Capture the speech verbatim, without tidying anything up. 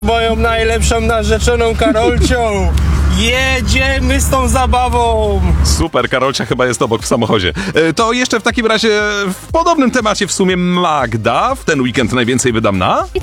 moją najlepszą narzeczoną Karolcią. Jedziemy z tą zabawą. Super, Karolcia chyba jest obok w samochodzie. E, To jeszcze w takim razie w podobnym temacie w sumie Magda. W ten weekend najwięcej wydam na...